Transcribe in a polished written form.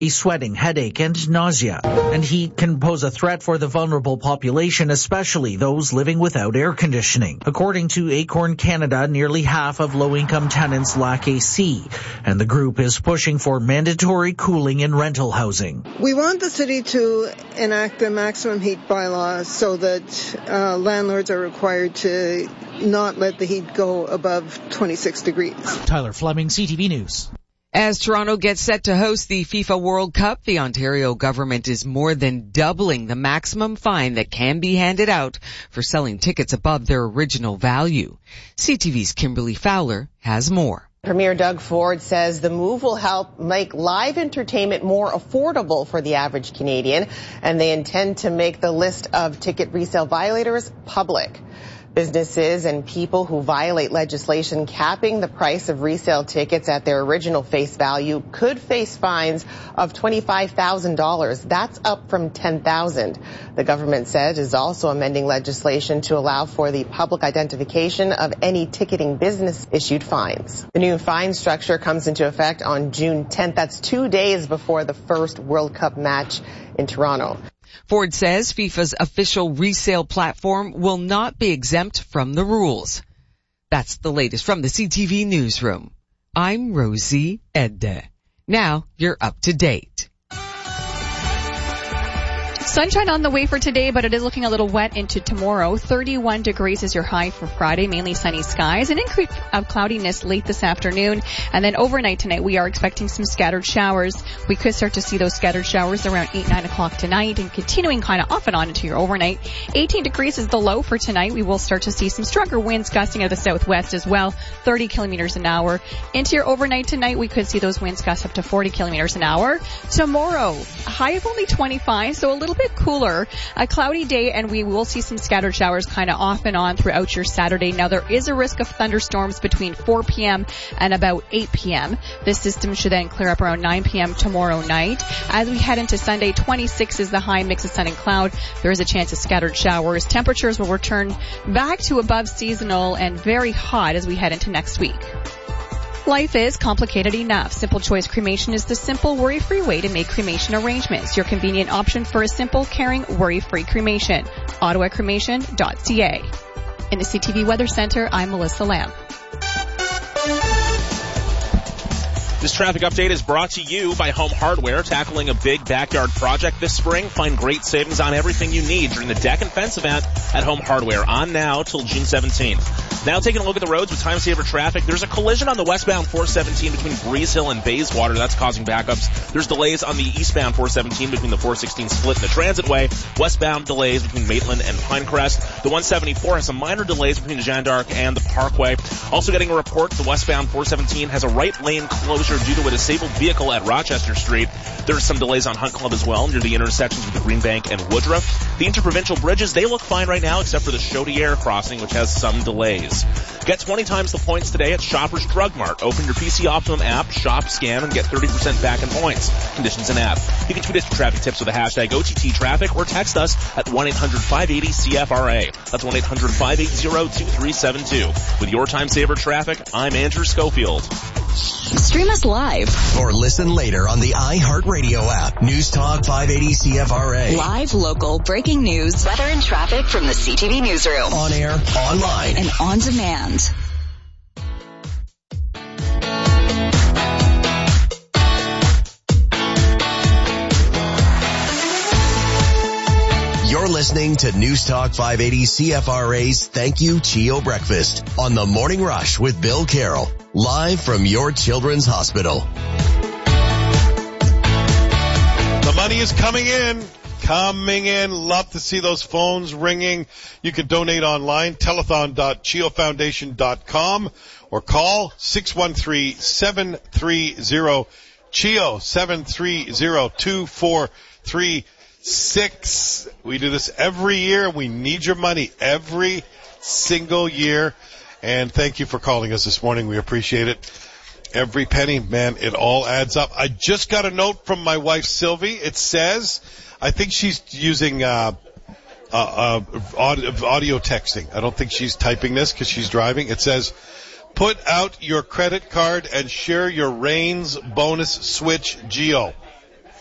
sweating, headache, and nausea. And heat can pose a threat for the vulnerable population, especially those living without air conditioning. According to Acorn Canada, nearly half of low-income tenants lack AC, and the group is pushing for mandatory cooling in rental housing. We want the city to enact a maximum heat bylaw so that landlords are required to not let the heat go above 26 degrees. Tyler Fleming, CTV News. As Toronto gets set to host the FIFA World Cup, the Ontario government is more than doubling the maximum fine that can be handed out for selling tickets above their original value. CTV's Kimberly Fowler has more. Premier Doug Ford says the move will help make live entertainment more affordable for the average Canadian, and they intend to make the list of ticket resale violators public. Businesses and people who violate legislation capping the price of resale tickets at their original face value could face fines of $25,000. That's up from $10,000. The government said is also amending legislation to allow for the public identification of any ticketing business issued fines. The new fine structure comes into effect on June 10th. That's 2 days before the first World Cup match in Toronto. Ford says FIFA's official resale platform will not be exempt from the rules. That's the latest from the CTV Newsroom. I'm Rosie Edde. Now you're up to date. Sunshine on the way for today, but it is looking a little wet into tomorrow. 31 degrees is your high for Friday, mainly sunny skies. An increase of cloudiness late this afternoon. And then overnight tonight, we are expecting some scattered showers. We could start to see those scattered showers around 8, 9 o'clock tonight and continuing kind of off and on into your overnight. 18 degrees is the low for tonight. We will start to see some stronger winds gusting out of the southwest as well, 30 kilometers an hour. Into your overnight tonight, we could see those winds gust up to 40 kilometers an hour. Tomorrow, high of only 25, so a little bit cooler, a cloudy day, and we will see some scattered showers kind of off and on throughout your Saturday. Now, there is a risk of thunderstorms between 4 p.m. and about 8 p.m. This system should then clear up around 9 p.m. tomorrow night. As we head into Sunday, 26 is the high, mix of sun and cloud. There is a chance of scattered showers. Temperatures will return back to above seasonal and very hot as we head into next week. Life is complicated enough. Simple Choice Cremation is the simple, worry-free way to make cremation arrangements. Your convenient option for a simple, caring, worry-free cremation. OttawaCremation.ca. In the CTV Weather Center, I'm Melissa Lamb. This traffic update is brought to you by Home Hardware, tackling a big backyard project this spring. Find great savings on everything you need during the deck and fence event at Home Hardware, on now till June 17th. Now taking a look at the roads with time saver traffic. There's a collision on the westbound 417 between Breeze Hill and Bayswater. That's causing backups. There's delays on the eastbound 417 between the 416 split and the Transitway. Westbound delays between Maitland and Pinecrest. The 174 has some minor delays between Jeanne d'Arc and the Parkway. Also getting a report, the westbound 417 has a right lane closure due to a disabled vehicle at Rochester Street. There's some delays on Hunt Club as well near the intersections with the Greenbank and Woodruff. The interprovincial bridges, they look fine right now except for the Chaudière crossing, which has some delays. Get 20 times the points today at Shoppers Drug Mart. Open your PC Optimum app, shop, scan, and get 30% back in points. Conditions and app. You can tweet us for traffic tips with the hashtag OTT Traffic or text us at 1-800-580-CFRA. That's 1-800-580-2372. With your time saver traffic, I'm Andrew Schofield. Stream us live or listen later on the iHeartRadio app. News Talk 580 CFRA. Live, local, breaking news, weather and traffic from the CTV Newsroom. On air, online, and on demand. You're listening to News Talk 580 CFRA's Thank You Chio Breakfast on the Morning Rush with Bill Carroll, live from your children's hospital. The money is coming in. Love to see those phones ringing. You can donate online, telethon.chiofoundation.com, or call 613-730-CHIO, 730-2436. We do this every year. We need your money every single year. And thank you for calling us this morning. We appreciate it. Every penny, man, it all adds up. I just got a note from my wife, Sylvie. It says, I think she's using audio texting. I don't think she's typing this because she's driving. It says, put out your credit card and share your Reigns bonus switch Geo.